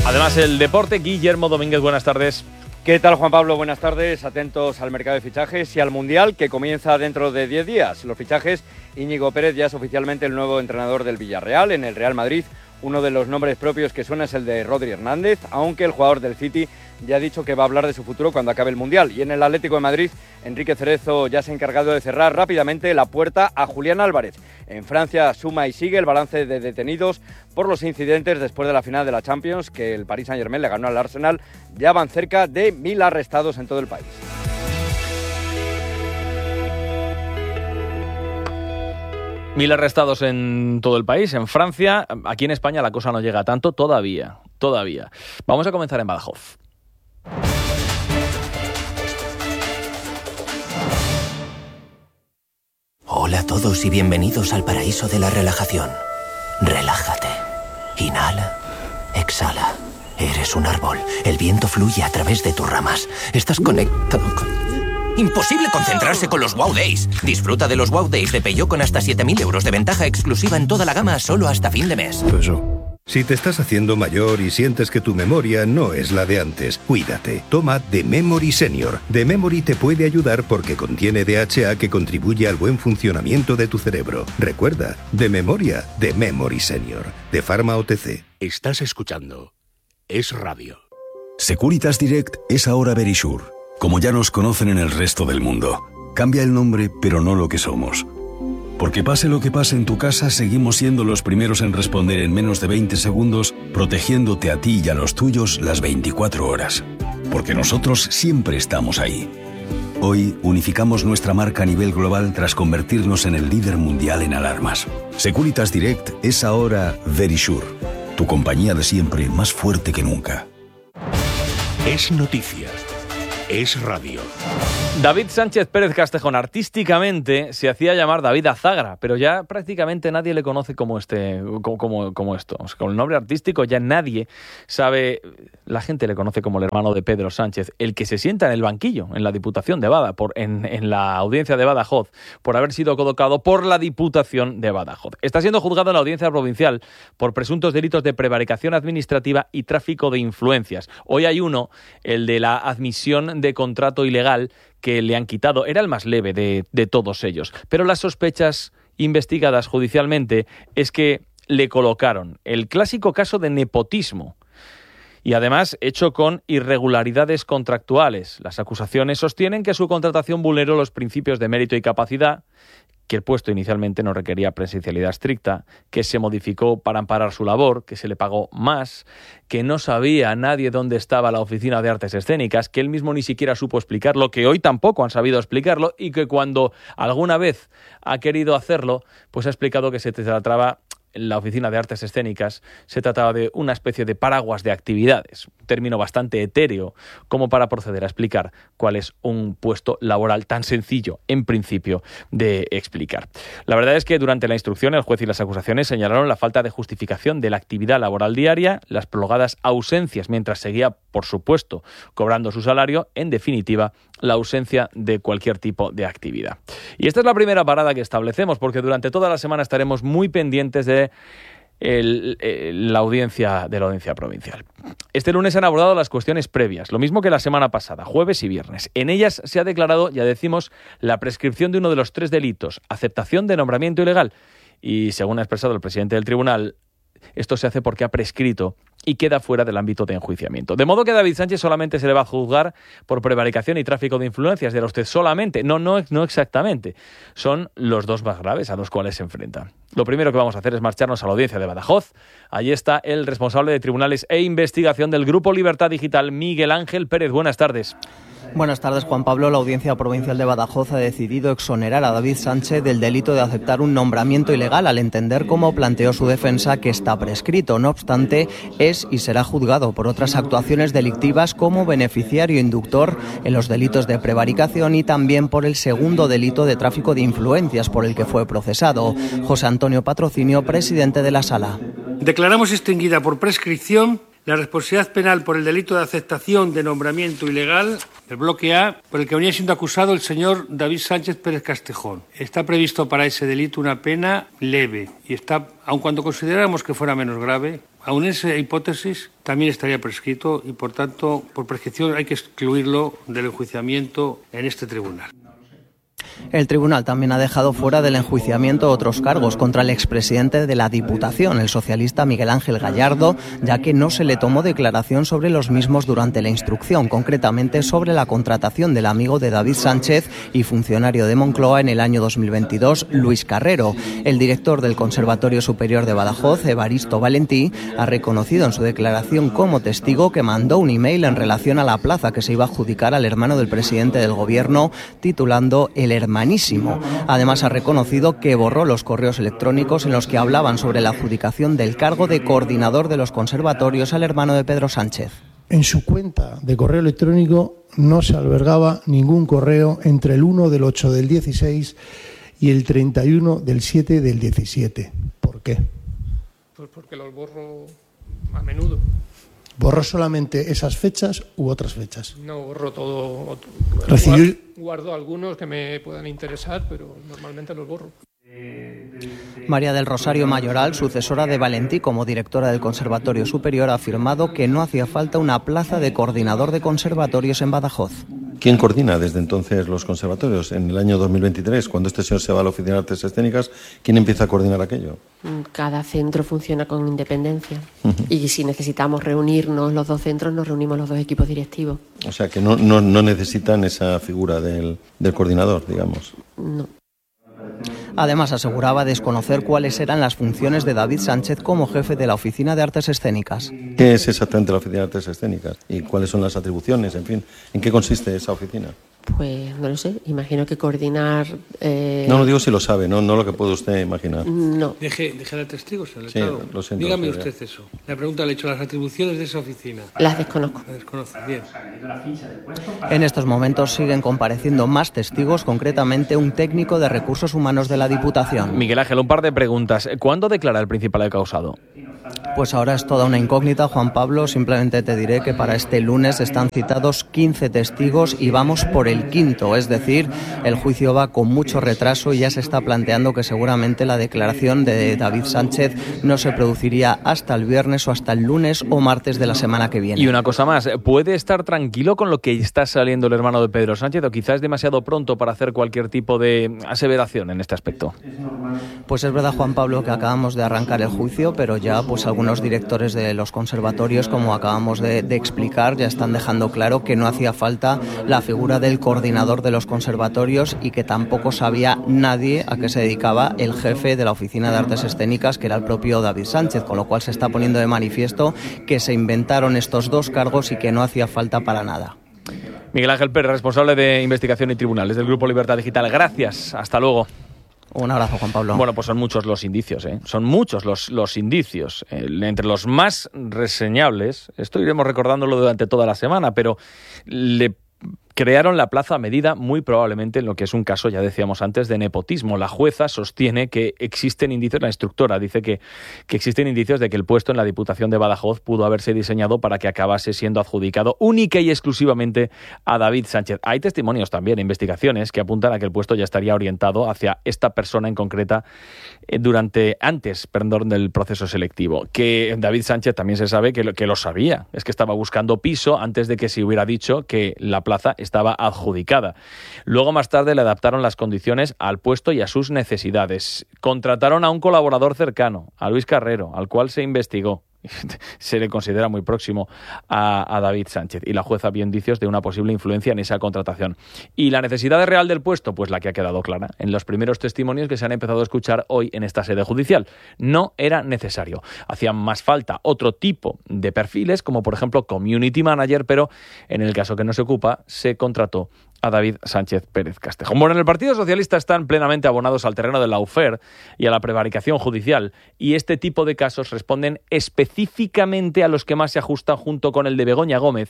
Además, el deporte. Guillermo Domínguez, buenas tardes. ¿Qué tal, Juan Pablo? Buenas tardes. Atentos al mercado de fichajes y al Mundial, que comienza dentro de 10 días. Los fichajes, Íñigo Pérez ya es oficialmente el nuevo entrenador del Villarreal. En el Real Madrid, uno de los nombres propios que suena es el de Rodri Hernández, aunque el jugador del City ya ha dicho que va a hablar de su futuro cuando acabe el Mundial. Y en el Atlético de Madrid, Enrique Cerezo ya se ha encargado de cerrar rápidamente la puerta a Julián Álvarez. En Francia suma y sigue el balance de detenidos por los incidentes después de la final de la Champions, que el Paris Saint-Germain le ganó al Arsenal. Ya van cerca de 1.000 arrestados en todo el país. Mil arrestados en todo el país, en Francia. Aquí en España la cosa no llega tanto todavía. Vamos a comenzar en Badajoz. Hola a todos y bienvenidos al paraíso de la relajación. Relájate. Inhala. Exhala. Eres un árbol. El viento fluye a través de tus ramas. Estás conectado con... Imposible concentrarse con los Wow Days. Disfruta de los Wow Days de Peugeot con hasta 7.000 euros de ventaja exclusiva en toda la gama solo hasta fin de mes. Si te estás haciendo mayor y sientes que tu memoria no es la de antes, cuídate. Toma The Memory Senior. The Memory te puede ayudar porque contiene DHA que contribuye al buen funcionamiento de tu cerebro. Recuerda, de memoria, The Memory Senior. De Pharma OTC. Estás escuchando Es Radio. Securitas Direct es ahora Verisure. Como ya nos conocen en el resto del mundo. Cambia el nombre, pero no lo que somos. Porque pase lo que pase en tu casa, seguimos siendo los primeros en responder en menos de 20 segundos, protegiéndote a ti y a los tuyos las 24 horas. Porque nosotros siempre estamos ahí. Hoy unificamos nuestra marca a nivel global tras convertirnos en el líder mundial en alarmas. Securitas Direct es ahora Verisure, tu compañía de siempre más fuerte que nunca. Es noticia. Es radio. David Sánchez Pérez Castejón artísticamente se hacía llamar David Azagra, pero ya prácticamente nadie le conoce como esto. O sea, con el nombre artístico ya nadie sabe. La gente le conoce como el hermano de Pedro Sánchez, el que se sienta en el banquillo, en la Diputación de Badajoz, en la audiencia de Badajoz, por haber sido colocado por la Diputación de Badajoz. Está siendo juzgado en la audiencia provincial por presuntos delitos de prevaricación administrativa y tráfico de influencias. Hoy hay uno, el de la admisión de contrato ilegal, que le han quitado. Era el más leve de todos ellos. Pero las sospechas investigadas judicialmente es que le colocaron el clásico caso de nepotismo y además hecho con irregularidades contractuales. Las acusaciones sostienen que su contratación vulneró los principios de mérito y capacidad, que el puesto inicialmente no requería presencialidad estricta, que se modificó para amparar su labor, que se le pagó más, que no sabía nadie dónde estaba la Oficina de Artes Escénicas, que él mismo ni siquiera supo explicarlo, que hoy tampoco han sabido explicarlo y que cuando alguna vez ha querido hacerlo, pues ha explicado que se trataba... La Oficina de Artes Escénicas se trataba de una especie de paraguas de actividades, un término bastante etéreo como para proceder a explicar cuál es un puesto laboral tan sencillo, en principio, de explicar. La verdad es que durante la instrucción el juez y las acusaciones señalaron la falta de justificación de la actividad laboral diaria, las prolongadas ausencias mientras seguía, por supuesto, cobrando su salario, en definitiva, la ausencia de cualquier tipo de actividad. Y esta es la primera parada que establecemos, porque durante toda la semana estaremos muy pendientes de la audiencia provincial. Este lunes se han abordado las cuestiones previas, lo mismo que la semana pasada, jueves y viernes. En ellas se ha declarado, ya decimos, la prescripción de uno de los 3 delitos, aceptación de nombramiento ilegal. Y según ha expresado el presidente del tribunal, esto se hace porque ha prescrito y queda fuera del ámbito de enjuiciamiento. De modo que a David Sánchez solamente se le va a juzgar por prevaricación y tráfico de influencias. De los usted solamente. No exactamente. Son los 2 más graves a los cuales se enfrenta. Lo primero que vamos a hacer es marcharnos a la audiencia de Badajoz. Allí está el responsable de tribunales e investigación del Grupo Libertad Digital, Miguel Ángel Pérez. Buenas tardes. Buenas tardes, Juan Pablo. La Audiencia Provincial de Badajoz ha decidido exonerar a David Sánchez del delito de aceptar un nombramiento ilegal, al entender, como planteó su defensa, que está prescrito. No obstante, es y será juzgado por otras actuaciones delictivas como beneficiario inductor en los delitos de prevaricación y también por el segundo delito de tráfico de influencias por el que fue procesado. José Antonio Patrocinio, presidente de la Sala. Declaramos extinguida por prescripción la responsabilidad penal por el delito de aceptación de nombramiento ilegal, el bloque A, por el que venía siendo acusado el señor David Sánchez Pérez Castejón. Está previsto para ese delito una pena leve y está, aun cuando consideráramos que fuera menos grave, aun en esa hipótesis, también estaría prescrito y, por tanto, por prescripción hay que excluirlo del enjuiciamiento en este tribunal. El tribunal también ha dejado fuera del enjuiciamiento otros cargos contra el expresidente de la Diputación, el socialista Miguel Ángel Gallardo, ya que no se le tomó declaración sobre los mismos durante la instrucción, concretamente sobre la contratación del amigo de David Sánchez y funcionario de Moncloa en el año 2022, Luis Carrero. El director del Conservatorio Superior de Badajoz, Evaristo Valentí, ha reconocido en su declaración como testigo que mandó un email en relación a la plaza que se iba a adjudicar al hermano del presidente del gobierno, titulando El Hermanísimo. Además, ha reconocido que borró los correos electrónicos en los que hablaban sobre la adjudicación del cargo de coordinador de los conservatorios al hermano de Pedro Sánchez. En su cuenta de correo electrónico no se albergaba ningún correo entre el 1 del 8 del 16 y el 31 del 7 del 17. ¿Por qué? Pues porque los borro a menudo. ¿Borró solamente esas fechas u otras fechas? No, borro todo. Guardo algunos que me puedan interesar, pero normalmente los borro. María del Rosario Mayoral, sucesora de Valentí como directora del Conservatorio Superior, ha afirmado que no hacía falta una plaza de coordinador de conservatorios en Badajoz. ¿Quién coordina desde entonces los conservatorios? En el año 2023, cuando este señor se va a la Oficina de Artes Escénicas, ¿quién empieza a coordinar aquello? Cada centro funciona con independencia. Y si necesitamos reunirnos los dos centros, nos reunimos los dos equipos directivos. O sea, que no necesitan esa figura del coordinador, digamos. No. Además, aseguraba desconocer cuáles eran las funciones de David Sánchez como jefe de la Oficina de Artes Escénicas. ¿Qué es exactamente la Oficina de Artes Escénicas? ¿Y cuáles son las atribuciones? En fin, ¿en qué consiste esa oficina? Pues no lo sé, imagino que coordinar... No digo si lo sabe, no lo que puede usted imaginar. No. Deje de testigos al sí, Estado. Lo siento, dígame usted eso. La pregunta le he hecho, las atribuciones de esa oficina. Las desconozco. Las desconoce, bien. En estos momentos siguen compareciendo más testigos, concretamente un técnico de recursos humanos de la Diputación. Miguel Ángel, un par de preguntas. ¿Cuándo declara el principal causado? Pues ahora es toda una incógnita, Juan Pablo. Simplemente te diré que para este lunes están citados 15 testigos y vamos por el quinto. Es decir, el juicio va con mucho retraso y ya se está planteando que seguramente la declaración de David Sánchez no se produciría hasta el viernes o hasta el lunes o martes de la semana que viene. Y una cosa más, ¿puede estar tranquilo con lo que está saliendo el hermano de Pedro Sánchez o quizás es demasiado pronto para hacer cualquier tipo de aseveración en este aspecto? Pues es verdad, Juan Pablo, que acabamos de arrancar el juicio, pero ya pues algunos directores de los conservatorios, como acabamos de explicar, ya están dejando claro que no hacía falta la figura del coordinador de los conservatorios y que tampoco sabía nadie a qué se dedicaba el jefe de la Oficina de Artes Escénicas, que era el propio David Sánchez, con lo cual se está poniendo de manifiesto que se inventaron estos dos cargos y que no hacía falta para nada. Miguel Ángel Pérez, responsable de Investigación y Tribunales del Grupo Libertad Digital. Gracias, hasta luego. Un abrazo, Juan Pablo. Bueno, pues son muchos los indicios, ¿eh? Son muchos los indicios. Entre los más reseñables, esto iremos recordándolo durante toda la semana, pero le crearon la plaza a medida, muy probablemente en lo que es un caso, ya decíamos antes, de nepotismo. La jueza sostiene que existen indicios, la instructora dice que existen indicios de que el puesto en la Diputación de Badajoz pudo haberse diseñado para que acabase siendo adjudicado única y exclusivamente a David Sánchez. Hay testimonios también, investigaciones, que apuntan a que el puesto ya estaría orientado hacia esta persona en concreta antes del proceso selectivo. Que David Sánchez también se sabe que lo sabía, es que estaba buscando piso antes de que se hubiera dicho que la plaza estaba adjudicada. Luego, más tarde, le adaptaron las condiciones al puesto y a sus necesidades. Contrataron a un colaborador cercano, a Luis Carrero, al cual se investigó. Se le considera muy próximo a David Sánchez y la jueza vio indicios de una posible influencia en esa contratación. ¿Y la necesidad real del puesto? Pues la que ha quedado clara en los primeros testimonios que se han empezado a escuchar hoy en esta sede judicial. No era necesario. Hacían más falta otro tipo de perfiles, como por ejemplo Community Manager, pero en el caso que no se ocupa, se contrató a David Sánchez Pérez Castejón. Bueno, en el Partido Socialista están plenamente abonados al terreno del lawfare y a la prevaricación judicial, y este tipo de casos responden específicamente a los que más se ajustan, junto con el de Begoña Gómez,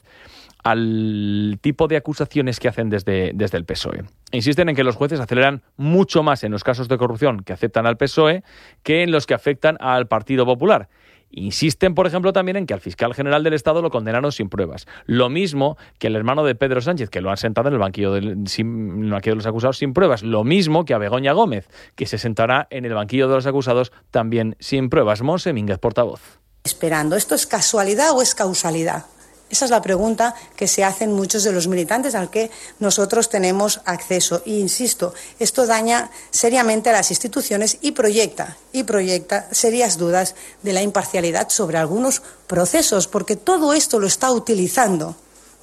al tipo de acusaciones que hacen desde el PSOE. Insisten en que los jueces aceleran mucho más en los casos de corrupción que aceptan al PSOE que en los que afectan al Partido Popular. Insisten, por ejemplo, también en que al fiscal general del Estado lo condenaron sin pruebas. Lo mismo que el hermano de Pedro Sánchez, que lo han sentado en el banquillo de los acusados sin pruebas. Lo mismo que a Begoña Gómez, que se sentará en el banquillo de los acusados también sin pruebas. Monse Mínguez, portavoz. esperando. ¿Esto es casualidad o es causalidad? Esa es la pregunta que se hacen muchos de los militantes al que nosotros tenemos acceso. E insisto, esto daña seriamente a las instituciones y proyecta serias dudas de la imparcialidad sobre algunos procesos, porque todo esto lo está utilizando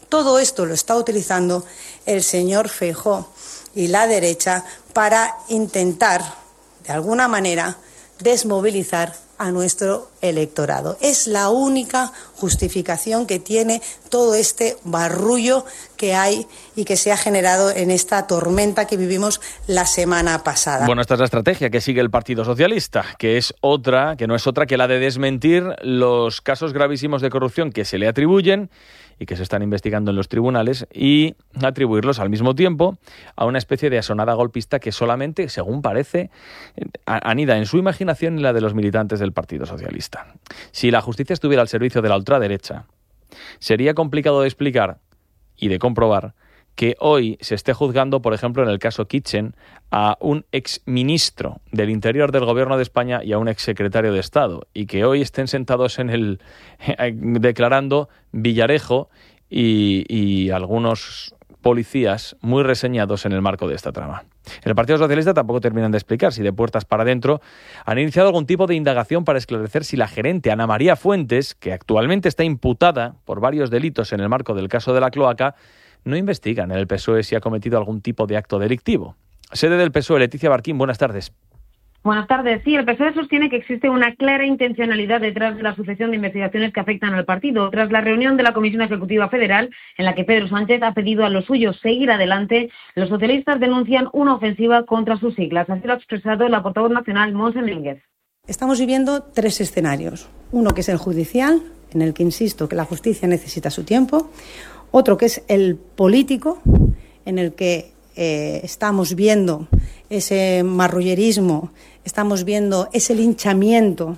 el señor Feijóo y la derecha para intentar, de alguna manera, desmovilizar a nuestro electorado. Es la única justificación que tiene todo este barullo que hay y que se ha generado en esta tormenta que vivimos la semana pasada. Bueno, esta es la estrategia que sigue el Partido Socialista, que no es otra que la de desmentir los casos gravísimos de corrupción que se le atribuyen y que se están investigando en los tribunales y atribuirlos al mismo tiempo a una especie de asonada golpista que solamente, según parece, anida en su imaginación y la de los militantes del Partido Socialista. Si la justicia estuviera al servicio de la ultraderecha, sería complicado de explicar y de comprobar que hoy se esté juzgando, por ejemplo, en el caso Kitchen, a un exministro del Interior del Gobierno de España y a un exsecretario de Estado, y que hoy estén sentados declarando Villarejo y algunos policías muy reseñados en el marco de esta trama. En el Partido Socialista tampoco terminan de explicar si de puertas para adentro han iniciado algún tipo de indagación para esclarecer si la gerente Ana María Fuentes, que actualmente está imputada por varios delitos en el marco del caso de la cloaca, no investigan en el PSOE si ha cometido algún tipo de acto delictivo. Sede del PSOE, Leticia Barquín, buenas tardes. Buenas tardes. Sí, el PSOE sostiene que existe una clara intencionalidad detrás de la sucesión de investigaciones que afectan al partido. Tras la reunión de la Comisión Ejecutiva Federal, en la que Pedro Sánchez ha pedido a los suyos seguir adelante, los socialistas denuncian una ofensiva contra sus siglas. Así lo ha expresado la portavoz nacional, Montse Mínguez. Estamos viviendo 3 escenarios. Uno que es el judicial, en el que insisto que la justicia necesita su tiempo. Otro que es el político, en el que estamos viendo ese marrullerismo, estamos viendo ese linchamiento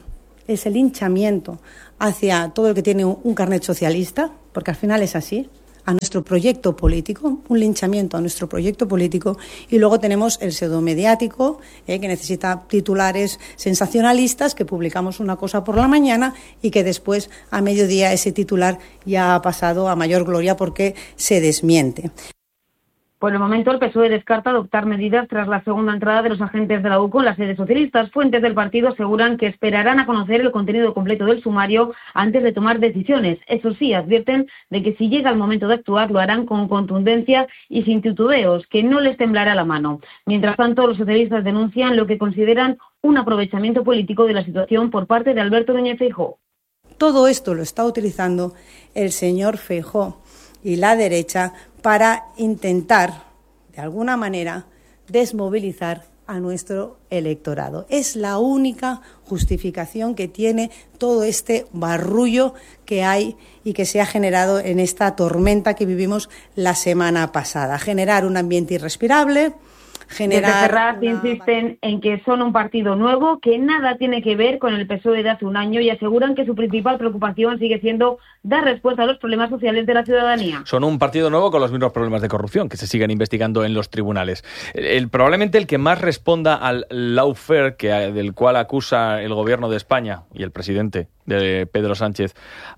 hacia todo el que tiene un carnet socialista, porque al final es así, a nuestro proyecto político, un linchamiento a nuestro proyecto político, y luego tenemos el pseudomediático, que necesita titulares sensacionalistas, que publicamos una cosa por la mañana y que después a mediodía ese titular ya ha pasado a mayor gloria porque se desmiente. Por el momento, el PSOE descarta adoptar medidas tras la segunda entrada de los agentes de la UCO en las sedes socialistas. Fuentes del partido aseguran que esperarán a conocer el contenido completo del sumario antes de tomar decisiones. Eso sí, advierten de que si llega el momento de actuar, lo harán con contundencia y sin titubeos, que no les temblará la mano. Mientras tanto, los socialistas denuncian lo que consideran un aprovechamiento político de la situación por parte de Alberto Núñez Feijóo. Todo esto lo está utilizando el señor Feijóo y la derecha para intentar, de alguna manera, desmovilizar a nuestro electorado. Es la única justificación que tiene todo este barullo que hay y que se ha generado en esta tormenta que vivimos la semana pasada. Generar un ambiente irrespirable, Desde Ferraz insisten en que son un partido nuevo, que nada tiene que ver con el PSOE de hace un año, y aseguran que su principal preocupación sigue siendo dar respuesta a los problemas sociales de la ciudadanía. Son un partido nuevo con los mismos problemas de corrupción que se siguen investigando en los tribunales. Probablemente el que más responda al lawfare del cual acusa el gobierno de España y el presidente de Pedro Sánchez,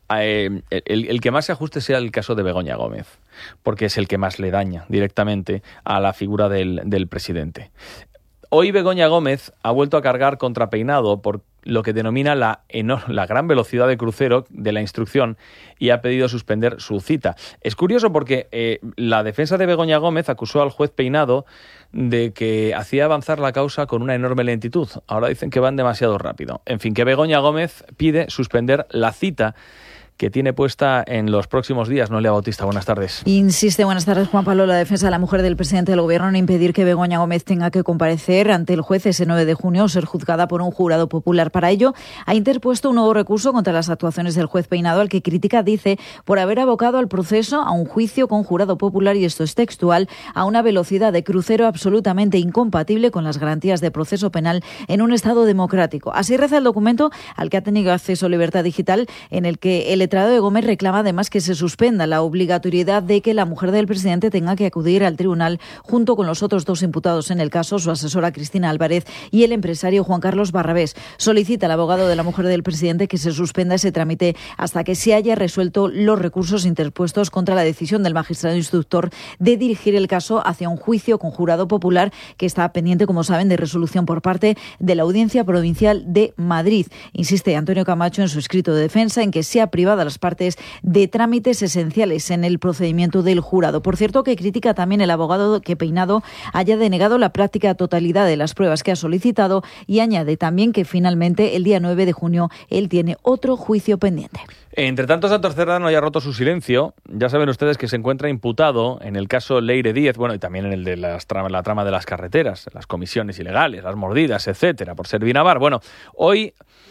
el que más se ajuste sea el caso de Begoña Gómez, porque es el que más le daña directamente a la figura del presidente. Hoy Begoña Gómez ha vuelto a cargar contra Peinado por lo que denomina la gran velocidad de crucero de la instrucción y ha pedido suspender su cita. Es curioso porque la defensa de Begoña Gómez acusó al juez Peinado de que hacía avanzar la causa con una enorme lentitud. Ahora dicen que van demasiado rápido. En fin, que Begoña Gómez pide suspender la cita que tiene puesta en los próximos días. Noelia Bautista, buenas tardes. Insiste, buenas tardes, Juan Pablo, la defensa de la mujer del presidente del Gobierno en impedir que Begoña Gómez tenga que comparecer ante el juez ese 9 de junio o ser juzgada por un jurado popular. Para ello, ha interpuesto un nuevo recurso contra las actuaciones del juez Peinado, al que critica, dice, por haber abocado al proceso a un juicio con jurado popular, y esto es textual, a una velocidad de crucero absolutamente incompatible con las garantías de proceso penal en un Estado democrático. Así reza el documento al que ha tenido acceso Libertad Digital, en el que el letrado de Gómez reclama además que se suspenda la obligatoriedad de que la mujer del presidente tenga que acudir al tribunal junto con los otros 2 imputados en el caso, su asesora Cristina Álvarez y el empresario Juan Carlos Barrabés. Solicita al abogado de la mujer del presidente que se suspenda ese trámite hasta que se haya resuelto los recursos interpuestos contra la decisión del magistrado instructor de dirigir el caso hacia un juicio con jurado popular que está pendiente, como saben, de resolución por parte de la Audiencia Provincial de Madrid. Insiste Antonio Camacho en su escrito de defensa en que sea privada a las partes de trámites esenciales en el procedimiento del jurado. Por cierto, que critica también el abogado que Peinado haya denegado la práctica totalidad de las pruebas que ha solicitado y añade también que finalmente el día 9 de junio él tiene otro juicio pendiente. Entre tanto, Santos Cerdán no haya roto su silencio. Ya saben ustedes que se encuentra imputado en el caso Leire Díez, bueno, y también en el de la trama de las carreteras, las comisiones ilegales, las mordidas, etcétera, por ser Binavar. Bueno, hoy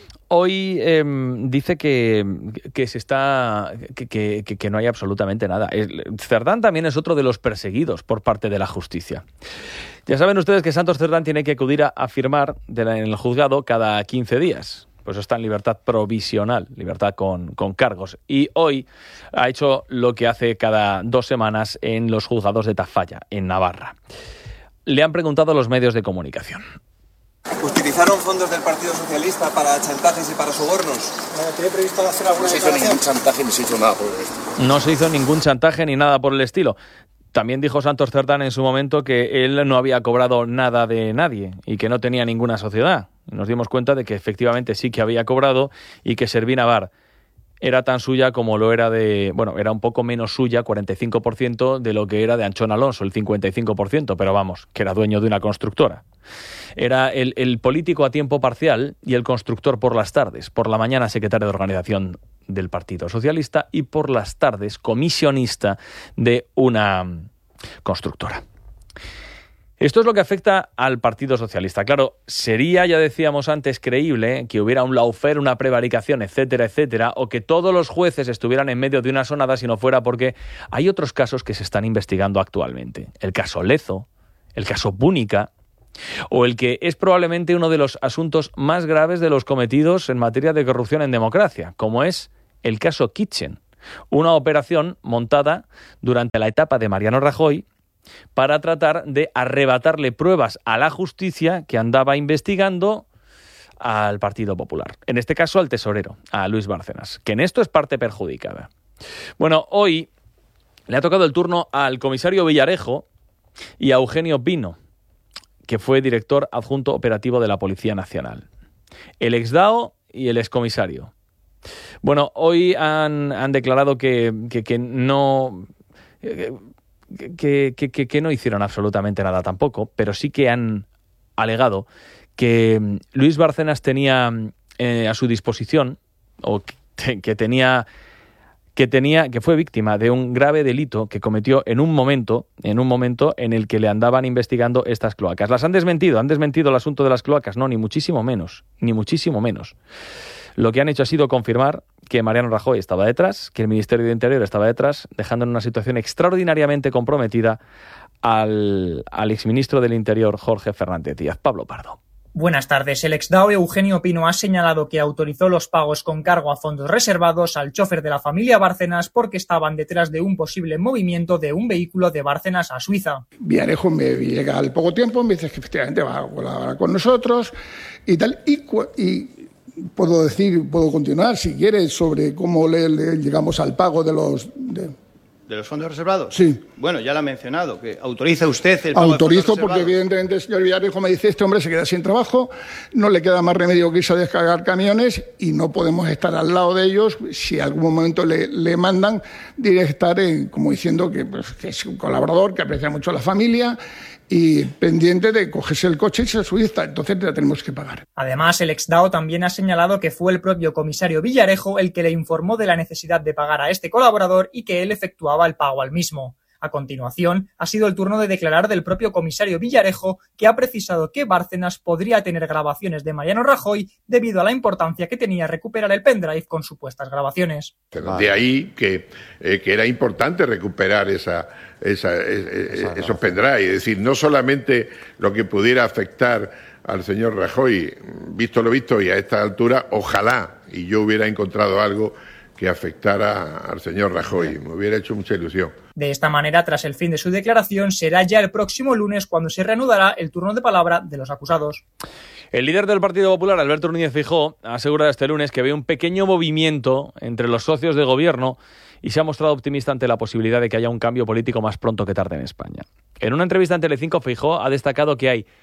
dice que no hay absolutamente nada. Cerdán también es otro de los perseguidos por parte de la justicia. Ya saben ustedes que Santos Cerdán tiene que acudir a firmar en el juzgado cada 15 días. Pues está en libertad provisional, libertad con cargos. Y hoy ha hecho lo que hace cada 2 semanas en los juzgados de Tafalla, en Navarra. Le han preguntado a los medios de comunicación. ¿Utilizaron fondos del Partido Socialista para chantajes y para sobornos? ¿Tiene previsto hacer alguna declaración? No se hizo ningún chantaje ni se hizo nada por el estilo. No se hizo ningún chantaje ni nada por el estilo. También dijo Santos Cerdán en su momento que él no había cobrado nada de nadie y que no tenía ninguna sociedad. Nos dimos cuenta de que efectivamente sí que había cobrado y que Servinavar era tan suya como lo era era un poco menos suya, 45% de lo que era de Anchón Alonso, el 55%, pero vamos, que era dueño de una constructora. Era el político a tiempo parcial y el constructor por las tardes. Por la mañana secretario de organización del Partido Socialista y por las tardes comisionista de una constructora. Esto es lo que afecta al Partido Socialista. Claro, sería, ya decíamos antes, creíble que hubiera un lawfare, una prevaricación, etcétera, etcétera, o que todos los jueces estuvieran en medio de una sonada si no fuera porque hay otros casos que se están investigando actualmente. El caso Lezo, el caso Púnica, o el que es probablemente uno de los asuntos más graves de los cometidos en materia de corrupción en democracia, como es el caso Kitchen, una operación montada durante la etapa de Mariano Rajoy para tratar de arrebatarle pruebas a la justicia que andaba investigando al Partido Popular. En este caso al tesorero, a Luis Bárcenas, que en esto es parte perjudicada. Bueno, hoy le ha tocado el turno al comisario Villarejo y a Eugenio Pino, que fue director adjunto operativo de la Policía Nacional. El exdao y el excomisario. Bueno, hoy han declarado que no hicieron absolutamente nada tampoco, pero sí que han alegado que Luis Bárcenas tenía a su disposición, o que fue víctima de un grave delito que cometió en un momento en el que le andaban investigando estas cloacas. Las han desmentido el asunto de las cloacas, no, ni muchísimo menos. Lo que han hecho ha sido confirmar que Mariano Rajoy estaba detrás, que el Ministerio de Interior estaba detrás, dejando en una situación extraordinariamente comprometida al exministro del Interior, Jorge Fernández Díaz. Pablo Pardo. Buenas tardes. El exdao Eugenio Pino ha señalado que autorizó los pagos con cargo a fondos reservados al chofer de la familia Bárcenas porque estaban detrás de un posible movimiento de un vehículo de Bárcenas a Suiza. Villarejo me llega al poco tiempo, me dice que efectivamente va a colaborar con nosotros y tal. Y puedo continuar si quieres sobre cómo le llegamos al pago de los fondos reservados. Sí. Bueno, ya lo ha mencionado, que autoriza usted el pago. Autorizo porque evidentemente el señor Villarejo me dice, este hombre se queda sin trabajo, no le queda más remedio que irse a descargar camiones y no podemos estar al lado de ellos. Si algún momento le mandan, diré estar como diciendo que es un colaborador, que aprecia mucho a la familia y pendiente de cogerse el coche y irse a Suiza, entonces la tenemos que pagar. Además, el exdao también ha señalado que fue el propio comisario Villarejo el que le informó de la necesidad de pagar a este colaborador y que él efectuaba el pago al mismo. A continuación, ha sido el turno de declarar del propio comisario Villarejo, que ha precisado que Bárcenas podría tener grabaciones de Mariano Rajoy debido a la importancia que tenía recuperar el pendrive con supuestas grabaciones. De ahí que era importante recuperar esos pendrive, es decir, no solamente lo que pudiera afectar al señor Rajoy, visto lo visto, y a esta altura, ojalá, y yo hubiera encontrado algo que afectara al señor Rajoy. Me hubiera hecho mucha ilusión. De esta manera, tras el fin de su declaración, será ya el próximo lunes cuando se reanudará el turno de palabra de los acusados. El líder del Partido Popular, Alberto Núñez Feijóo, ha asegurado este lunes que ve un pequeño movimiento entre los socios de gobierno y se ha mostrado optimista ante la posibilidad de que haya un cambio político más pronto que tarde en España. En una entrevista en Telecinco, Feijóo ha destacado que hay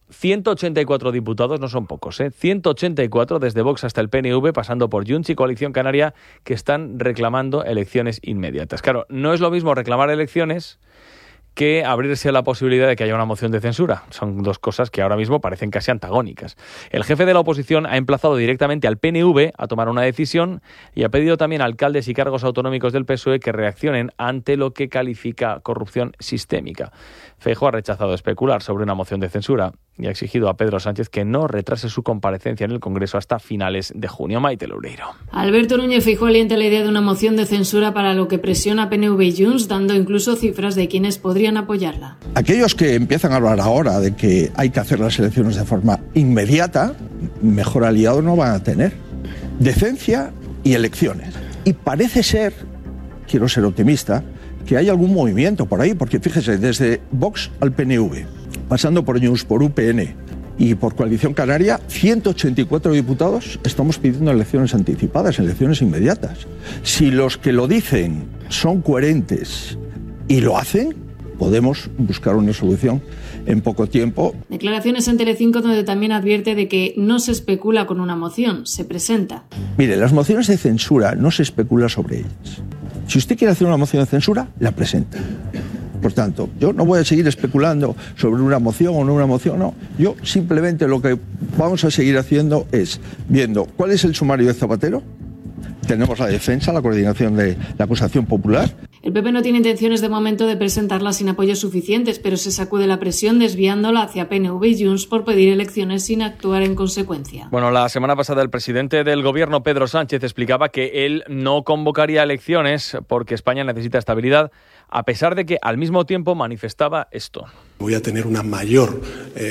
184 diputados, no son pocos, 184 desde Vox hasta el PNV, pasando por Junts y Coalición Canaria, que están reclamando elecciones inmediatas. Claro, no es lo mismo reclamar elecciones que abrirse a la posibilidad de que haya una moción de censura. Son dos cosas que ahora mismo parecen casi antagónicas. El jefe de la oposición ha emplazado directamente al PNV a tomar una decisión y ha pedido también a alcaldes y cargos autonómicos del PSOE que reaccionen ante lo que califica corrupción sistémica. Feijóo ha rechazado especular sobre una moción de censura y ha exigido a Pedro Sánchez que no retrase su comparecencia en el Congreso hasta finales de junio. Maite Loureiro. Alberto Núñez Feijóo alienta la idea de una moción de censura, para lo que presiona a PNV y Junts, dando incluso cifras de quienes podrían apoyarla. Aquellos que empiezan a hablar ahora de que hay que hacer las elecciones de forma inmediata, mejor aliado no van a tener. Decencia y elecciones. Y parece ser, quiero ser optimista, que hay algún movimiento por ahí, porque fíjese, desde Vox al PNV, pasando por Junts, por UPN y por Coalición Canaria, 184 diputados estamos pidiendo elecciones anticipadas, elecciones inmediatas. Si los que lo dicen son coherentes y lo hacen, podemos buscar una solución en poco tiempo. Declaraciones en Telecinco donde también advierte de que no se especula con una moción, se presenta. Mire, las mociones de censura no se especula sobre ellas. Si usted quiere hacer una moción de censura, la presenta. Por tanto, yo no voy a seguir especulando sobre una moción o no una moción, no. Yo simplemente lo que vamos a seguir haciendo es viendo cuál es el sumario de Zapatero. Tenemos la defensa, la coordinación de la acusación popular. El PP no tiene intenciones de momento de presentarla sin apoyos suficientes, pero se sacude la presión desviándola hacia PNV y Junts por pedir elecciones sin actuar en consecuencia. Bueno, la semana pasada el presidente del gobierno, Pedro Sánchez, explicaba que él no convocaría elecciones porque España necesita estabilidad, a pesar de que al mismo tiempo manifestaba esto. Voy a tener una mayor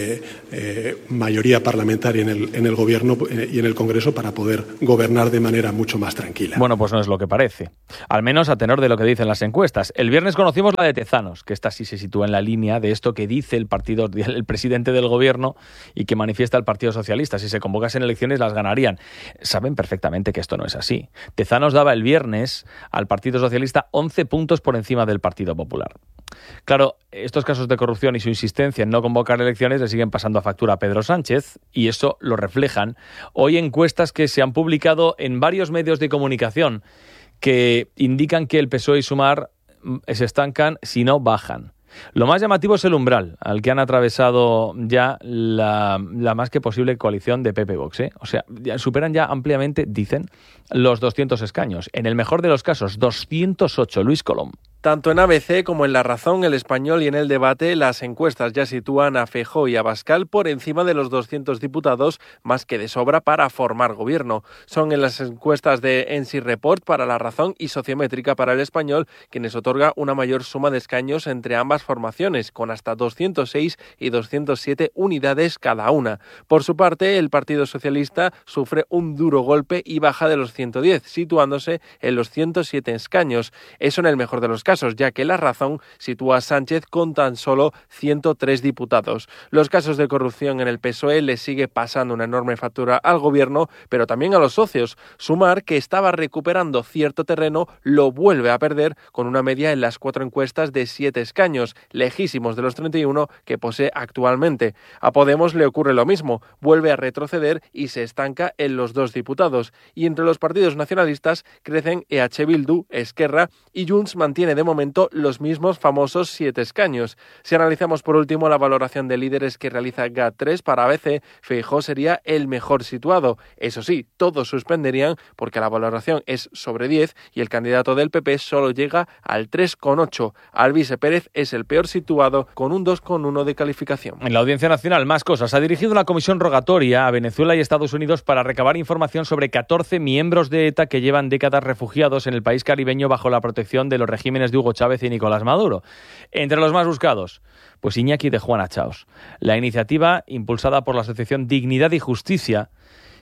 mayoría parlamentaria en el gobierno y en el Congreso para poder gobernar de manera mucho más tranquila. Bueno, pues no es lo que parece, al menos a tenor de lo que dicen las encuestas. El viernes conocimos la de Tezanos, que esta sí se sitúa en la línea de esto que dice el presidente del gobierno y que manifiesta el Partido Socialista. Si se convocasen elecciones las ganarían. Saben perfectamente que esto no es así. Tezanos daba el viernes al Partido Socialista 11 puntos por encima del Partido Popular. Claro, estos casos de corrupción y su insistencia en no convocar elecciones le siguen pasando a factura a Pedro Sánchez, y eso lo reflejan hoy encuestas que se han publicado en varios medios de comunicación que indican que el PSOE y Sumar se estancan si no bajan. Lo más llamativo es el umbral al que han atravesado ya la más que posible coalición de PP-Vox. O sea, superan ya ampliamente, dicen, los 200 escaños. En el mejor de los casos, 208. Luis Colom. Tanto en ABC como en La Razón, El Español y en El Debate, las encuestas ya sitúan a Feijóo y a Abascal por encima de los 200 diputados, más que de sobra para formar gobierno. Son en las encuestas de NC Report para La Razón y Sociométrica para El Español quienes otorga una mayor suma de escaños entre ambas formaciones, con hasta 206 y 207 unidades cada una. Por su parte, el Partido Socialista sufre un duro golpe y baja de los 110, situándose en los 107 escaños. Eso en el mejor de los casos, ya que La Razón sitúa a Sánchez con tan solo 103 diputados. Los casos de corrupción en el PSOE le sigue pasando una enorme factura al gobierno, pero también a los socios. Sumar, que estaba recuperando cierto terreno, lo vuelve a perder con una media en las 4 encuestas de 7 escaños, lejísimos de los 31 que posee actualmente. A Podemos le ocurre lo mismo, vuelve a retroceder y se estanca en los 2 diputados. Y entre los partidos nacionalistas crecen EH Bildu, Esquerra y Junts mantiene de momento los mismos famosos 7 escaños. Si analizamos por último la valoración de líderes que realiza GAT3 para ABC, Feijóo sería el mejor situado. Eso sí, todos suspenderían porque la valoración es sobre 10 y el candidato del PP solo llega al 3,8. Alvise Pérez es el peor situado con un 2,1 de calificación. En la Audiencia Nacional, más cosas. Ha dirigido una comisión rogatoria a Venezuela y Estados Unidos para recabar información sobre 14 miembros de ETA que llevan décadas refugiados en el país caribeño bajo la protección de los regímenes de Hugo Chávez y Nicolás Maduro. Entre los más buscados, pues Iñaki de Juana Chaos. La iniciativa, impulsada por la asociación Dignidad y Justicia,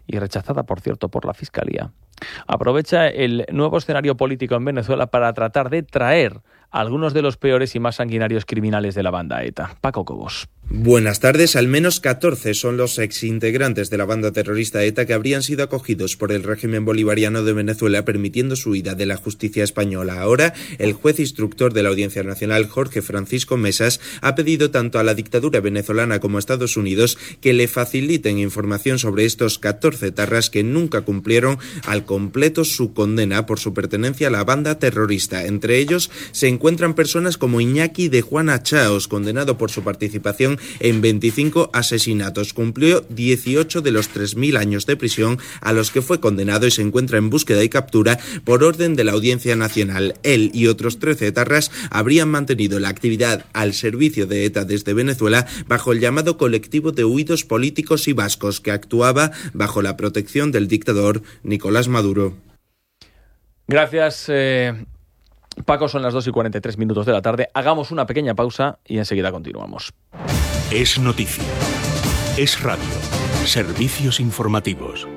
y rechazada, por cierto, por la Fiscalía, aprovecha el nuevo escenario político en Venezuela para tratar de traer a algunos de los peores y más sanguinarios criminales de la banda ETA. Paco Cobos. Buenas tardes. Al menos 14 son los exintegrantes de la banda terrorista ETA que habrían sido acogidos por el régimen bolivariano de Venezuela, permitiendo su huida de la justicia española. Ahora, el juez instructor de la Audiencia Nacional, Jorge Francisco Mesas, ha pedido tanto a la dictadura venezolana como a Estados Unidos que le faciliten información sobre estos 14 etarras que nunca cumplieron al completo su condena por su pertenencia a la banda terrorista. Entre ellos se encuentran personas como Iñaki de Juana Chaos, condenado por su participación en 25 asesinatos. Cumplió 18 de los 3.000 años de prisión a los que fue condenado y se encuentra en búsqueda y captura por orden de la Audiencia Nacional. Él y otros 13 etarras habrían mantenido la actividad al servicio de ETA desde Venezuela bajo el llamado colectivo de huidos políticos y vascos, que actuaba bajo la protección del dictador Nicolás Maduro. Gracias, Paco. Son las 2:43 de la tarde. Hagamos una pequeña pausa y enseguida continuamos. Es noticia. Es radio. Servicios informativos.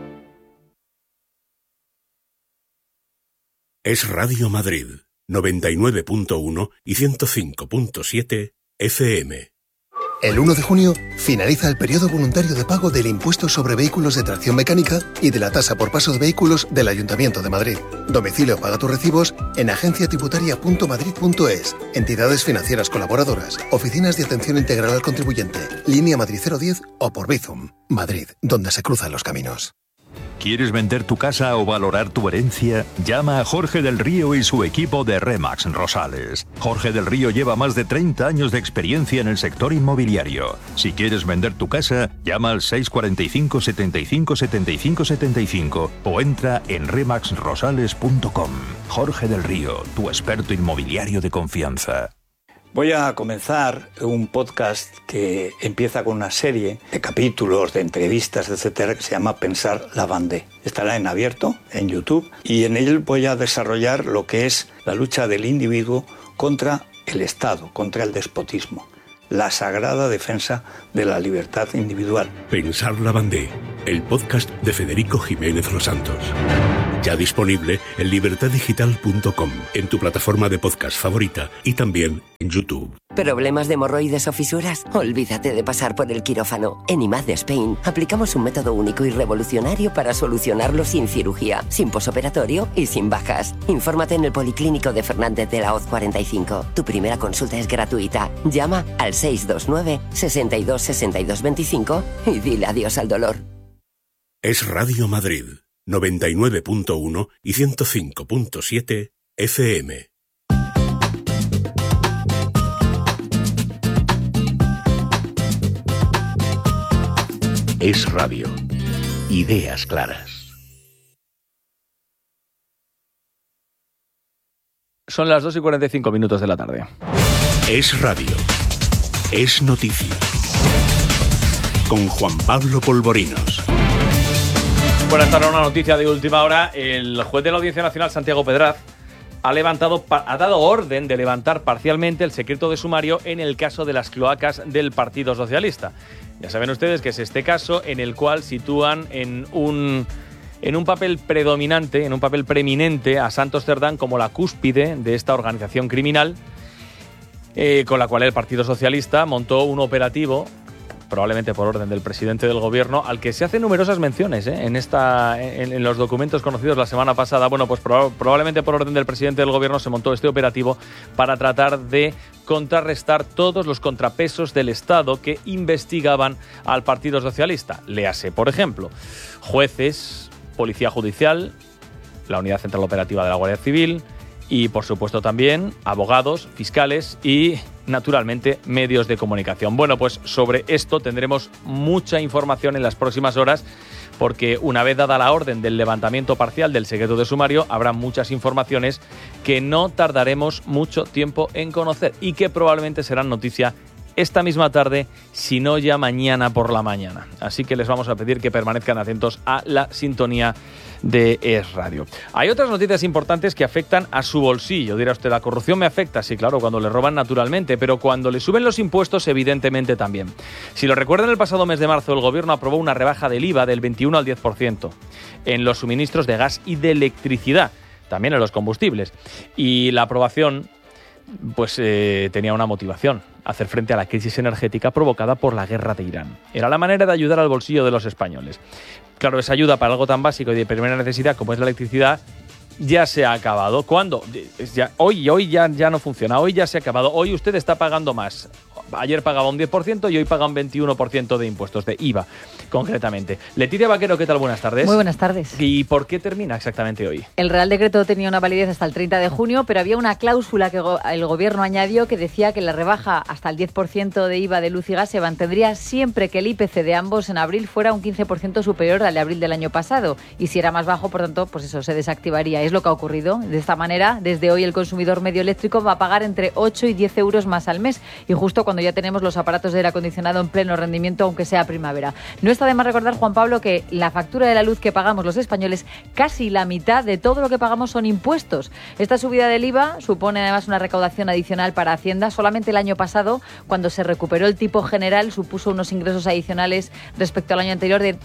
Es Radio Madrid, 99.1 y 105.7 FM. El 1 de junio finaliza el periodo voluntario de pago del impuesto sobre vehículos de tracción mecánica y de la tasa por paso de vehículos del Ayuntamiento de Madrid. Domicilio paga tus recibos en agenciatributaria.madrid.es, entidades financieras colaboradoras, oficinas de atención integral al contribuyente, línea Madrid 010 o por Bizum. Madrid, donde se cruzan los caminos. ¿Quieres vender tu casa o valorar tu herencia? Llama a Jorge del Río y su equipo de Remax Rosales. Jorge del Río lleva más de 30 años de experiencia en el sector inmobiliario. Si quieres vender tu casa, llama al 645 75 75 75 o entra en remaxrosales.com. Jorge del Río, tu experto inmobiliario de confianza. Voy a comenzar un podcast que empieza con una serie de capítulos, de entrevistas, etcétera, que se llama Pensar la Bandé. Estará en abierto, en YouTube, y en él voy a desarrollar lo que es la lucha del individuo contra el Estado, contra el despotismo. La sagrada defensa de la libertad individual. Pensar la Bandé, el podcast de Federico Jiménez Los Santos. Ya disponible en libertaddigital.com, en tu plataforma de podcast favorita y también en YouTube. ¿Problemas de hemorroides o fisuras? Olvídate de pasar por el quirófano. En IMAD de Spain aplicamos un método único y revolucionario para solucionarlo sin cirugía, sin posoperatorio y sin bajas. Infórmate en el Policlínico de Fernández de la Hoz 45. Tu primera consulta es gratuita. Llama al 629 62 62 25 y dile adiós al dolor. Es Radio Madrid, 99.1 y 105.7 FM. Es Radio. Ideas claras. Son las 2:45 de la tarde. Es Radio. Es noticia. Con Juan Pablo Polvorinos. Bueno, esta era una noticia de última hora. El juez de la Audiencia Nacional, Santiago Pedraz, ha dado orden de levantar parcialmente el secreto de sumario en el caso de las cloacas del Partido Socialista. Ya saben ustedes que es este caso en el cual sitúan en un papel predominante, en un papel preeminente a Santos Cerdán como la cúspide de esta organización criminal, con la cual el Partido Socialista montó un operativo, probablemente por orden del presidente del gobierno, al que se hacen numerosas menciones en los documentos conocidos la semana pasada. Bueno, pues probablemente por orden del presidente del gobierno se montó este operativo para tratar de contrarrestar todos los contrapesos del Estado que investigaban al Partido Socialista. Léase, por ejemplo, jueces, Policía Judicial, la Unidad Central Operativa de la Guardia Civil y, por supuesto, también abogados, fiscales y, naturalmente, medios de comunicación. Bueno, pues sobre esto tendremos mucha información en las próximas horas, porque una vez dada la orden del levantamiento parcial del secreto de sumario, habrá muchas informaciones que no tardaremos mucho tiempo en conocer y que probablemente serán noticia esta misma tarde, si no ya mañana por la mañana. Así que les vamos a pedir que permanezcan atentos a la sintonía de Es Radio. Hay otras noticias importantes que afectan a su bolsillo. Dirá usted, ¿la corrupción me afecta? Sí, claro, cuando le roban naturalmente, pero cuando le suben los impuestos, evidentemente también. Si lo recuerdan, el pasado mes de marzo el Gobierno aprobó una rebaja del IVA del 21 al 10% en los suministros de gas y de electricidad, también en los combustibles. Y la aprobación pues tenía una motivación: hacer frente a la crisis energética provocada por la guerra de Irán. Era la manera de ayudar al bolsillo de los españoles. Claro, esa ayuda para algo tan básico y de primera necesidad como es la electricidad ya se ha acabado. ¿Cuándo? Hoy ya no funciona. Hoy ya se ha acabado. Hoy usted está pagando más. Ayer pagaba un 10% y hoy paga un 21% de impuestos, de IVA, concretamente. Leticia Vaquero, ¿qué tal? Buenas tardes. Muy buenas tardes. ¿Y por qué termina exactamente hoy? El Real Decreto tenía una validez hasta el 30 de junio, pero había una cláusula que el Gobierno añadió que decía que la rebaja hasta el 10% de IVA de luz y gas se mantendría siempre que el IPC de ambos en abril fuera un 15% superior al de abril del año pasado. Y si era más bajo, por tanto, pues eso se desactivaría. Es lo que ha ocurrido. De esta manera, desde hoy el consumidor medio eléctrico va a pagar entre 8 y 10 euros más al mes. Y justo cuando ya tenemos los aparatos de aire acondicionado en pleno rendimiento, aunque sea primavera. No está de más recordar, Juan Pablo, que la factura de la luz que pagamos los españoles, casi la mitad de todo lo que pagamos son impuestos. Esta subida del IVA supone además una recaudación adicional para Hacienda. Solamente el año pasado, cuando se recuperó el tipo general, supuso unos ingresos adicionales respecto al año anterior de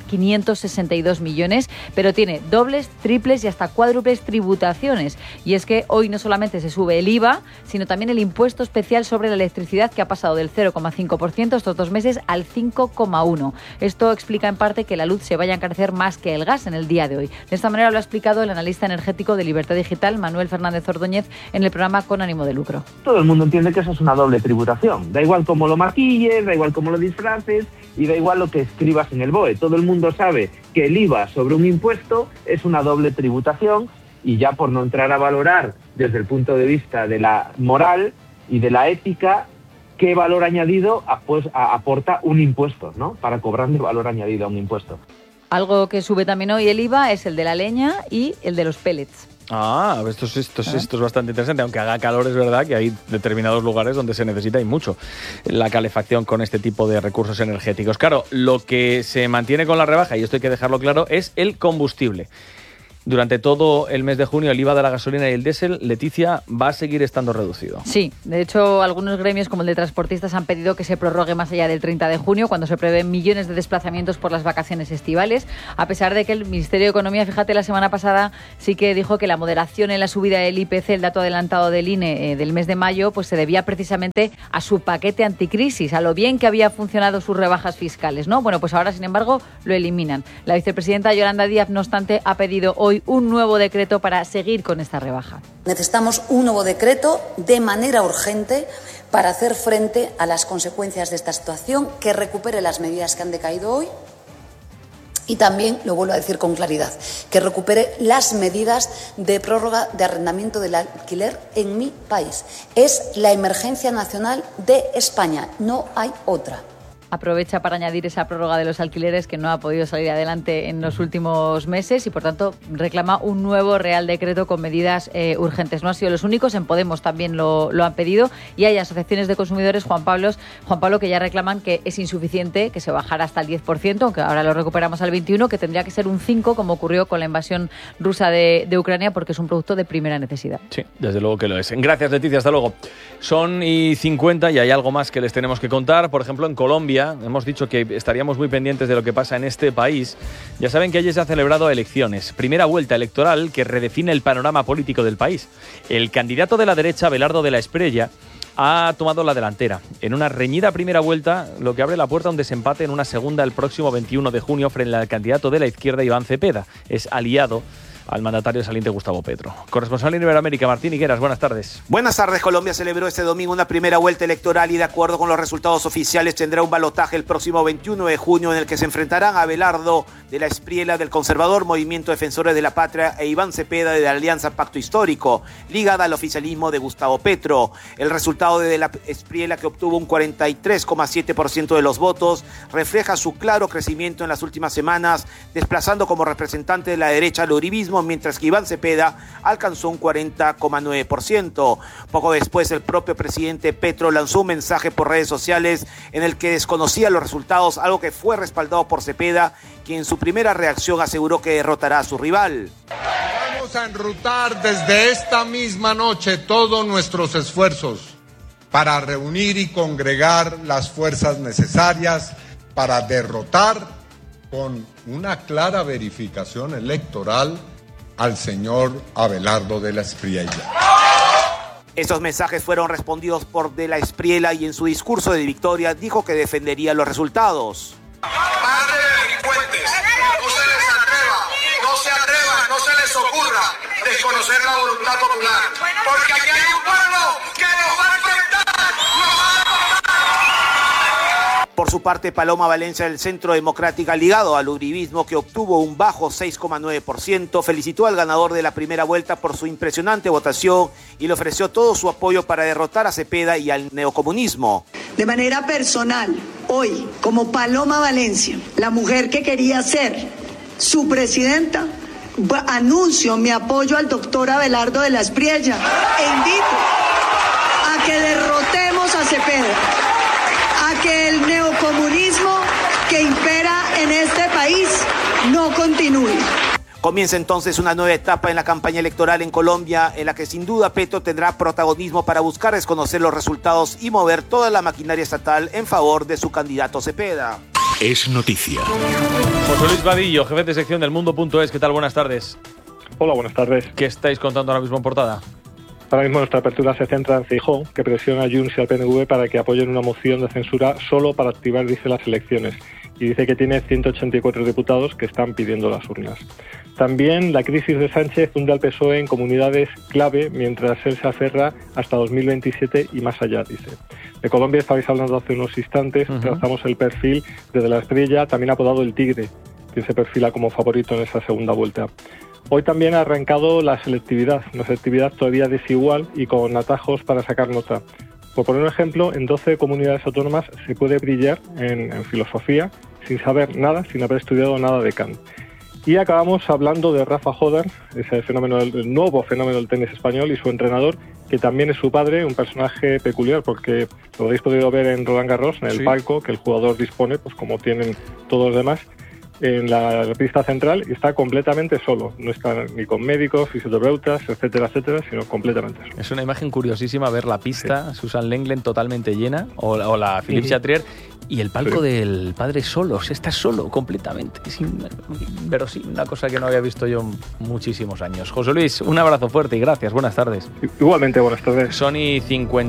562 millones, pero tiene dobles, triples y hasta cuádruples tributaciones. Y es que hoy no solamente se sube el IVA, sino también el impuesto especial sobre la electricidad, que ha pasado del 0,5% estos 2 meses al 5,1%. Esto explica en parte que la luz se vaya a encarecer más que el gas en el día de hoy. De esta manera lo ha explicado el analista energético de Libertad Digital, Manuel Fernández Ordóñez, en el programa Con ánimo de lucro. Todo el mundo entiende que eso es una doble tributación. Da igual cómo lo maquilles, da igual cómo lo disfraces y da igual lo que escribas en el BOE. Todo el mundo sabe que el IVA sobre un impuesto es una doble tributación, y ya por no entrar a valorar desde el punto de vista de la moral y de la ética qué valor añadido aporta un impuesto, ¿no? Para cobrarle valor añadido a un impuesto. Algo que sube también hoy el IVA es el de la leña y el de los pellets. Esto es bastante interesante, aunque haga calor es verdad que hay determinados lugares donde se necesita y mucho la calefacción con este tipo de recursos energéticos. Claro, lo que se mantiene con la rebaja, y esto hay que dejarlo claro, es el combustible. Durante todo el mes de junio el IVA de la gasolina y el diésel, Leticia, va a seguir estando reducido. Sí, de hecho algunos gremios como el de transportistas han pedido que se prorrogue más allá del 30 de junio, cuando se prevén millones de desplazamientos por las vacaciones estivales, a pesar de que el Ministerio de Economía, fíjate, la semana pasada sí que dijo que la moderación en la subida del IPC, el dato adelantado del INE del mes de mayo, pues se debía precisamente a su paquete anticrisis, a lo bien que había funcionado sus rebajas fiscales, ¿no? Bueno, pues ahora, sin embargo, lo eliminan. La vicepresidenta Yolanda Díaz, no obstante, ha pedido hoy un nuevo decreto para seguir con esta rebaja. Necesitamos un nuevo decreto de manera urgente para hacer frente a las consecuencias de esta situación, que recupere las medidas que han decaído hoy y también, lo vuelvo a decir con claridad, que recupere las medidas de prórroga de arrendamiento del alquiler en mi país. Es la emergencia nacional de España, no hay otra. Aprovecha para añadir esa prórroga de los alquileres que no ha podido salir adelante en los últimos meses y, por tanto, reclama un nuevo Real Decreto con medidas urgentes. No han sido los únicos, en Podemos también lo han pedido, y hay asociaciones de consumidores, Juan Pablo, que ya reclaman que es insuficiente que se bajara hasta el 10%, aunque ahora lo recuperamos al 21%, que tendría que ser un 5%, como ocurrió con la invasión rusa de Ucrania, porque es un producto de primera necesidad. Sí, desde luego que lo es. Gracias, Leticia, hasta luego. Son y 50 y hay algo más que les tenemos que contar. Por ejemplo, en Colombia hemos dicho que estaríamos muy pendientes de lo que pasa en este país. Ya saben que ayer se han celebrado elecciones. Primera vuelta electoral que redefine el panorama político del país. El candidato de la derecha, Abelardo de la Espriella, ha tomado la delantera en una reñida primera vuelta, lo que abre la puerta a un desempate en una segunda el próximo 21 de junio frente al candidato de la izquierda, Iván Cepeda. Es aliado al mandatario saliente Gustavo Petro. Corresponsal en Iberoamérica, Martín Higueras, buenas tardes. Buenas tardes. Colombia celebró este domingo una primera vuelta electoral y, de acuerdo con los resultados oficiales, tendrá un balotaje el próximo 21 de junio en el que se enfrentarán a Abelardo de la Espriella del conservador Movimiento Defensores de la Patria e Iván Cepeda de la Alianza Pacto Histórico, ligada al oficialismo de Gustavo Petro. El resultado de la Espriella, que obtuvo un 43,7% de los votos, refleja su claro crecimiento en las últimas semanas, desplazando como representante de la derecha al uribismo mismo, mientras que Iván Cepeda alcanzó un 40,9%. Poco después, el propio presidente Petro lanzó un mensaje por redes sociales en el que desconocía los resultados, algo que fue respaldado por Cepeda, quien en su primera reacción aseguró que derrotará a su rival. Vamos a enrutar desde esta misma noche todos nuestros esfuerzos para reunir y congregar las fuerzas necesarias para derrotar con una clara verificación electoral al señor Abelardo de la Espriella. Estos mensajes fueron respondidos por De la Espriella y en su discurso de victoria dijo que defendería los resultados. ¡Padre de delincuentes! No se atrevan, no se les ocurra desconocer la voluntad popular, porque aquí hay un pueblo que nos va a enfrentar, Por su parte, Paloma Valencia del Centro Democrática, ligado al uribismo, que obtuvo un bajo 6,9%, felicitó al ganador de la primera vuelta por su impresionante votación y le ofreció todo su apoyo para derrotar a Cepeda y al neocomunismo. De manera personal, hoy, como Paloma Valencia, la mujer que quería ser su presidenta, anuncio mi apoyo al doctor Abelardo de la Espriella e invito a que derrotemos a Cepeda, a que el neocomunismo que impera en este país no continúe. Comienza entonces una nueva etapa en la campaña electoral en Colombia, en la que sin duda Petro tendrá protagonismo para buscar desconocer los resultados y mover toda la maquinaria estatal en favor de su candidato Cepeda. Es noticia. José Luis Vadillo, jefe de sección del Mundo.es. ¿Qué tal? Buenas tardes. Hola, buenas tardes. ¿Qué estáis contando ahora mismo en portada? Ahora mismo nuestra apertura se centra en Feijóo, que presiona a Junts y al PNV para que apoyen una moción de censura solo para activar, dice, las elecciones. Y dice que tiene 184 diputados que están pidiendo las urnas. También la crisis de Sánchez hunde al PSOE en comunidades clave mientras él se aferra hasta 2027 y más allá, dice. De Colombia estabais hablando hace unos instantes, trazamos el perfil de De la Espriella, también apodado el Tigre, quien se perfila como favorito en esa segunda vuelta. Hoy también ha arrancado la selectividad, una selectividad todavía desigual y con atajos para sacar nota. Por poner un ejemplo, en 12 comunidades autónomas se puede brillar en filosofía sin saber nada, sin haber estudiado nada de Kant. Y acabamos hablando de Rafa Joder, ese fenómeno, el nuevo fenómeno del tenis español, y su entrenador, que también es su padre, un personaje peculiar, porque lo habéis podido ver en Roland Garros, en el palco que el jugador dispone, pues como tienen todos los demás, en la pista central, y está completamente solo. No está ni con médicos, fisioterapeutas, etcétera, etcétera, sino completamente solo. Es una imagen curiosísima ver la pista, Susan Lenglen totalmente llena, o la Philippe Chatrier, y el palco del padre solo, se está solo completamente. Es inverosímil, una cosa que no había visto yo muchísimos años. José Luis, un abrazo fuerte y gracias, buenas tardes. Igualmente, buenas tardes. Son y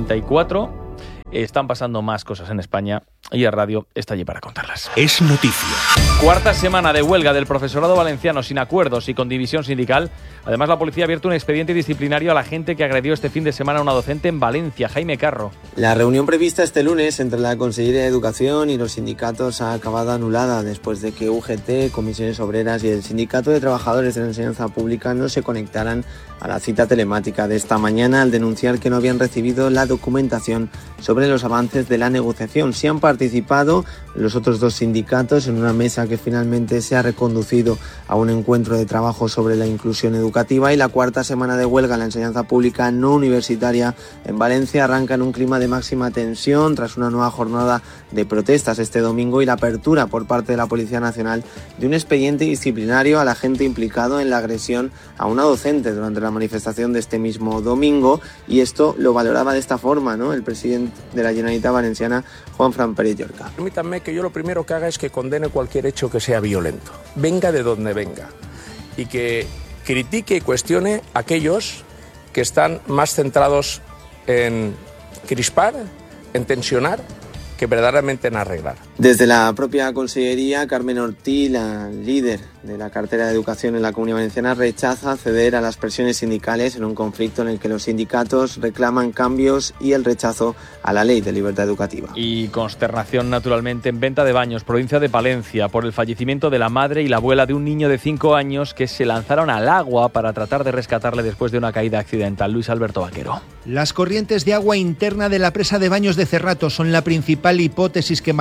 54, están pasando más cosas en España y la radio está allí para contarlas. Es noticia. Cuarta semana de huelga del profesorado valenciano sin acuerdos y con división sindical. Además, la policía ha abierto un expediente disciplinario a la gente que agredió este fin de semana a una docente en Valencia. Jaime Carro. La reunión prevista este lunes entre la Consellería de Educación y los sindicatos ha acabado anulada después de que UGT, Comisiones Obreras y el Sindicato de Trabajadores de la Enseñanza Pública no se conectaran a la cita telemática de esta mañana al denunciar que no habían recibido la documentación sobre los avances de la negociación. Sí han participado los otros dos sindicatos en una mesa que finalmente se ha reconducido a un encuentro de trabajo sobre la inclusión educativa, y la cuarta semana de huelga en la enseñanza pública no universitaria en Valencia arranca en un clima de máxima tensión tras una nueva jornada de protestas este domingo y la apertura por parte de la Policía Nacional de un expediente disciplinario al agente implicado en la agresión a una docente durante la manifestación de este mismo domingo, y esto lo valoraba de esta forma, ¿no?, el presidente de la Generalitat Valenciana, Juanfran Pérez Llorca. Permítanme que yo lo primero que haga es que condene cualquier hecho que sea violento, venga de donde venga, y que critique y cuestione a aquellos que están más centrados en crispar, en tensionar, que verdaderamente en arreglar. Desde la propia Consellería, Carmen Ortiz, la líder de la cartera de Educación en la Comunidad Valenciana, rechaza ceder a las presiones sindicales en un conflicto en el que los sindicatos reclaman cambios y el rechazo a la Ley de Libertad Educativa. Y consternación, naturalmente, en Venta de Baños, provincia de Palencia, por el fallecimiento de la madre y la abuela de un niño de 5 años que se lanzaron al agua para tratar de rescatarle después de una caída accidental. Luis Alberto Vaquero. Las corrientes de agua interna de la presa de Baños de Cerrato son la principal hipótesis que maneja la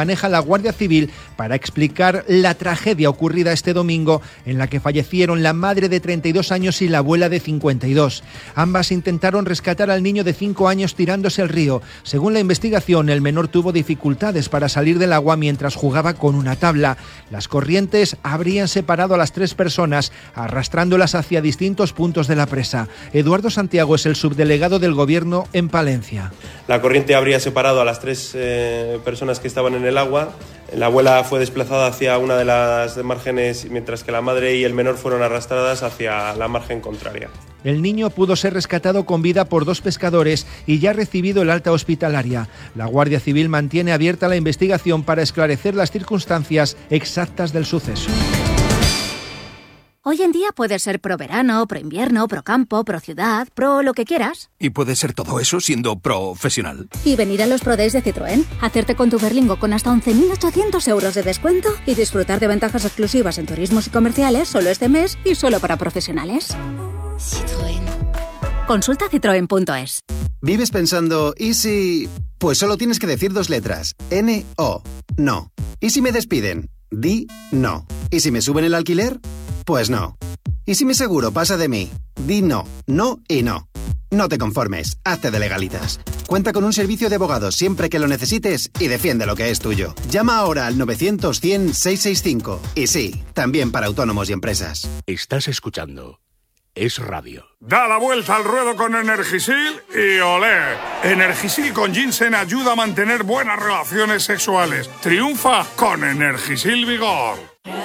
Guardia Civil para explicar la tragedia ocurrida este domingo en la que fallecieron la madre de 32 años y la abuela de 52. Ambas intentaron rescatar al niño de 5 años tirándose al río. Según la investigación, el menor tuvo dificultades para salir del agua mientras jugaba con una tabla. Las corrientes habrían separado a las 3 personas, arrastrándolas hacia distintos puntos de la presa. Eduardo Santiago es el subdelegado del Gobierno en Palencia. La corriente habría separado a las 3 personas que estaban en el agua. La abuela fue desplazada hacia una de las márgenes, mientras que la madre y el menor fueron arrastradas hacia la margen contraria. El niño pudo ser rescatado con vida por 2 pescadores y ya ha recibido el alta hospitalaria. La Guardia Civil mantiene abierta la investigación para esclarecer las circunstancias exactas del suceso. Hoy en día puedes ser pro verano, pro invierno, pro campo, pro ciudad, pro lo que quieras. Y puedes ser todo eso siendo profesional. Y venir a los Pro Days de Citroën, hacerte con tu Berlingo con hasta 11.800 euros de descuento y disfrutar de ventajas exclusivas en turismos y comerciales solo este mes y solo para profesionales. Citroën. Consulta citroen.es. ¿Vives pensando, ¿y si...? Pues solo tienes que decir 2 letras. N-O. No. ¿Y si me despiden? Di no. ¿Y si me suben el alquiler? Pues no. ¿Y si mi seguro pasa de mí? Di no, no y no. No te conformes, hazte de Legalitas. Cuenta con un servicio de abogados siempre que lo necesites y defiende lo que es tuyo. Llama ahora al 900-100-665. Y sí, también para autónomos y empresas. Estás escuchando Es Radio. Da la vuelta al ruedo con Energisil y olé. Energisil con ginseng ayuda a mantener buenas relaciones sexuales. Triunfa con Energisil Vigor.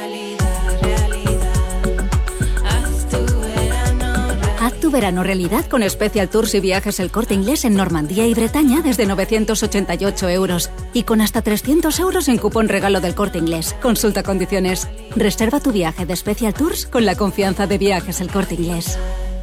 Haz tu verano realidad con Special Tours y Viajes El Corte Inglés en Normandía y Bretaña desde 988 euros. Y con hasta 300 euros en cupón regalo del Corte Inglés. Consulta condiciones. Reserva tu viaje de Special Tours con la confianza de Viajes El Corte Inglés.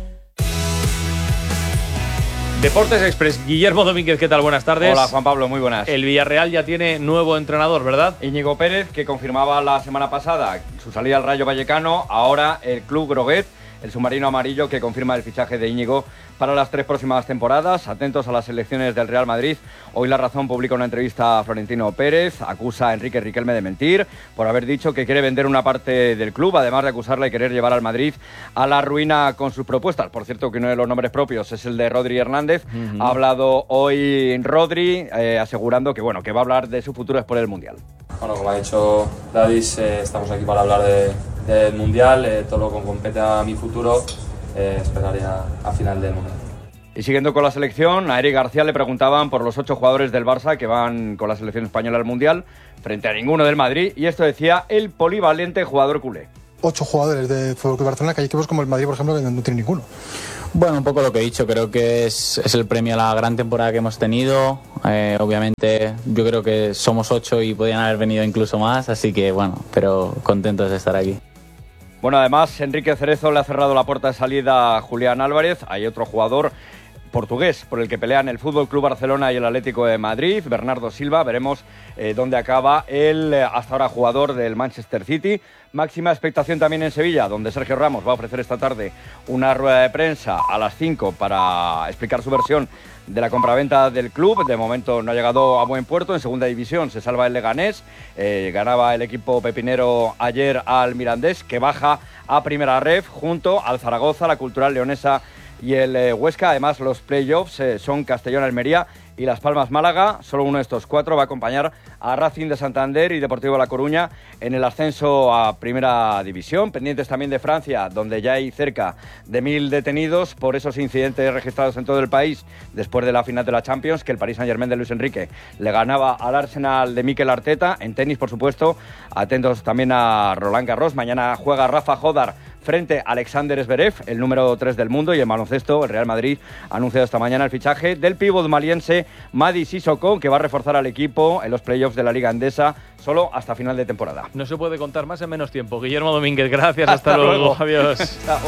Deportes Express, Guillermo Domínguez, ¿qué tal? Buenas tardes. Hola, Juan Pablo, muy buenas. El Villarreal ya tiene nuevo entrenador, ¿verdad? Íñigo Pérez, que confirmaba la semana pasada su salida al Rayo Vallecano, ahora el club Groguet, el submarino amarillo, que confirma el fichaje de Íñigo para las 3 próximas temporadas. Atentos a las elecciones del Real Madrid. Hoy La Razón publica una entrevista a Florentino Pérez. Acusa a Enrique Riquelme de mentir por haber dicho que quiere vender una parte del club, además de acusarle de querer llevar al Madrid a la ruina con sus propuestas. Por cierto, que uno de los nombres propios es el de Rodri Hernández. Ha hablado hoy Rodri, asegurando que, bueno, que va a hablar de su futuro después del Mundial. Bueno, como ha dicho Dadis, estamos aquí para hablar del Mundial, todo lo que compete a mi futuro, esperaré a final del Mundial. Y siguiendo con la selección, a Eric García le preguntaban por los 8 jugadores del Barça que van con la selección española al Mundial, frente a ninguno del Madrid, y esto decía el polivalente jugador culé. 8 jugadores de Fútbol Club Barcelona, que hay equipos como el Madrid, por ejemplo, que no tiene ninguno. Bueno, un poco lo que he dicho, creo que es el premio a la gran temporada que hemos tenido. Obviamente yo creo que somos 8 y podían haber venido incluso más, así que bueno, pero contentos de estar aquí. Bueno, además Enrique Cerezo le ha cerrado la puerta de salida a Julián Álvarez. Hay otro jugador portugués por el que pelean el Fútbol Club Barcelona y el Atlético de Madrid, Bernardo Silva. Veremos dónde acaba el hasta ahora jugador del Manchester City. Máxima expectación también en Sevilla, donde Sergio Ramos va a ofrecer esta tarde una rueda de prensa a las 5 para explicar su versión de la compraventa del club. De momento no ha llegado a buen puerto. En segunda división se salva el Leganés. Ganaba el equipo pepinero ayer al Mirandés, que baja a primera ref junto al Zaragoza, la Cultural Leonesa y el Huesca. Además, los playoffs son Castellón-Almería y Las Palmas-Málaga. Solo uno de estos 4 va a acompañar a Racing de Santander y Deportivo La Coruña en el ascenso a Primera División. Pendientes también de Francia, donde ya hay cerca de 1.000 detenidos por esos incidentes registrados en todo el país después de la final de la Champions, que el Paris Saint-Germain de Luis Enrique le ganaba al Arsenal de Mikel Arteta. En tenis, por supuesto, atentos también a Roland Garros. Mañana juega Rafa Jodar frente a Alexander Zverev, el número 3 del mundo. Y en baloncesto, el Real Madrid ha anunciado esta mañana el fichaje del pívot maliense Mady Sissoko, que va a reforzar al equipo en los playoffs de la Liga Endesa solo hasta final de temporada. No se puede contar más en menos tiempo. Guillermo Domínguez, gracias. Hasta luego. Adiós. Chao.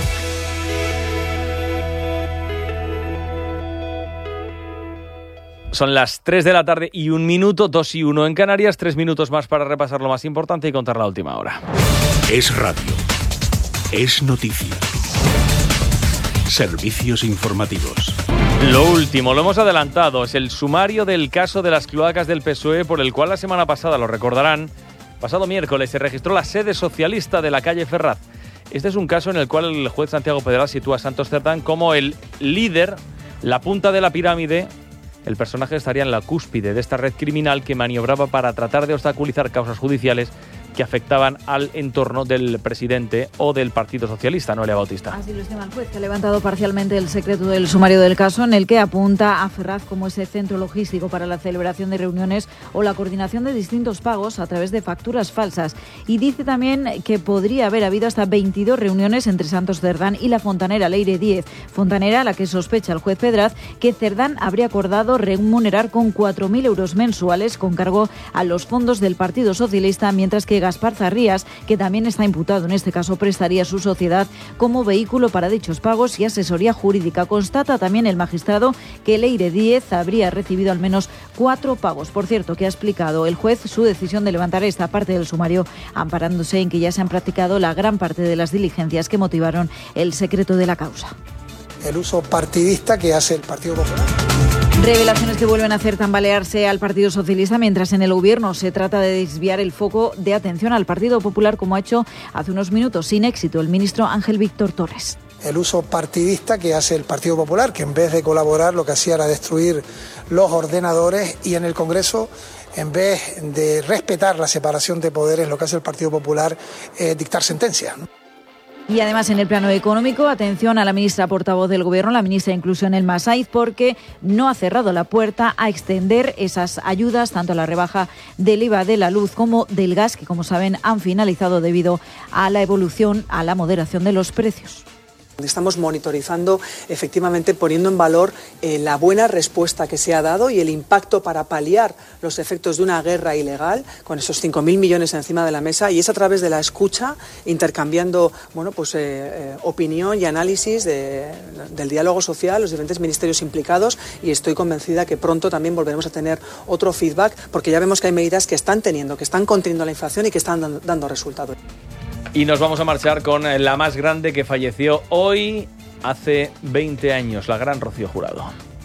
Son las 3 de la tarde y 1 minuto, 2 y 1 en Canarias. 3 minutos más para repasar lo más importante y contar la última hora. Es radio. Es noticia. Servicios informativos. Lo último, lo hemos adelantado, es el sumario del caso de las cloacas del PSOE, por el cual la semana pasada, lo recordarán, pasado miércoles se registró la sede socialista de la calle Ferraz. Este es un caso en el cual el juez Santiago Pedral sitúa a Santos Cerdán como el líder, la punta de la pirámide. El personaje estaría en la cúspide de esta red criminal que maniobraba para tratar de obstaculizar causas judiciales que afectaban al entorno del presidente o del Partido Socialista, Noelia Bautista. Así lo estima el juez, que ha levantado parcialmente el secreto del sumario del caso, en el que apunta a Ferraz como ese centro logístico para la celebración de reuniones o la coordinación de distintos pagos a través de facturas falsas. Y dice también que podría haber habido hasta 22 reuniones entre Santos Cerdán y la fontanera Leire Díez. Fontanera a la que sospecha el juez Pedraz que Cerdán habría acordado remunerar con 4.000 euros mensuales con cargo a los fondos del Partido Socialista, mientras que Gaspar Zarrías, que también está imputado en este caso, prestaría su sociedad como vehículo para dichos pagos y asesoría jurídica. Constata también el magistrado que Leire Díez habría recibido al menos 4 pagos. Por cierto, que ha explicado el juez su decisión de levantar esta parte del sumario, amparándose en que ya se han practicado la gran parte de las diligencias que motivaron el secreto de la causa. El uso partidista que hace el Partido Popular. Revelaciones que vuelven a hacer tambalearse al Partido Socialista, mientras en el Gobierno se trata de desviar el foco de atención al Partido Popular, como ha hecho hace unos minutos, sin éxito, el ministro Ángel Víctor Torres. El uso partidista que hace el Partido Popular, que en vez de colaborar lo que hacía era destruir los ordenadores, y en el Congreso, en vez de respetar la separación de poderes, lo que hace el Partido Popular es dictar sentencias, ¿no? Y además, en el plano económico, atención a la ministra portavoz del Gobierno, la ministra de Inclusión, Elma Saiz, porque no ha cerrado la puerta a extender esas ayudas, tanto a la rebaja del IVA de la luz como del gas, que, como saben, han finalizado debido a la evolución, a la moderación de los precios. Estamos monitorizando, efectivamente poniendo en valor la buena respuesta que se ha dado y el impacto para paliar los efectos de una guerra ilegal, con esos 5.000 millones encima de la mesa, y es a través de la escucha, intercambiando opinión y análisis del diálogo social, los diferentes ministerios implicados, y estoy convencida que pronto también volveremos a tener otro feedback, porque ya vemos que hay medidas que están conteniendo la inflación y que están dando resultados. Y nos vamos a marchar con la más grande, que falleció hoy hace 20 años, la gran Rocío Jurado.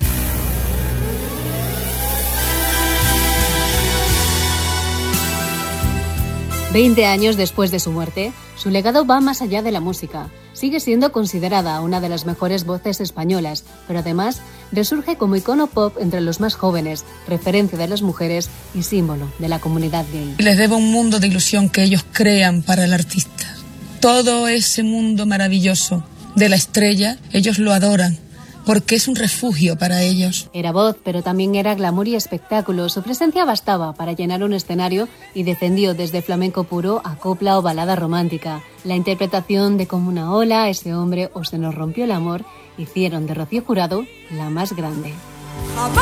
«20 años después de su muerte, su legado va más allá de la música. Sigue siendo considerada una de las mejores voces españolas, pero además resurge como icono pop entre los más jóvenes, referencia de las mujeres y símbolo de la comunidad gay». Les debo un mundo de ilusión que ellos crean para el artista. Todo ese mundo maravilloso de la estrella, ellos lo adoran, porque es un refugio para ellos. Era voz, pero también era glamour y espectáculo. Su presencia bastaba para llenar un escenario y defendió desde flamenco puro a copla o balada romántica. La interpretación de Como una ola, Ese hombre o Se nos rompió el amor hicieron de Rocío Jurado la más grande. Jamás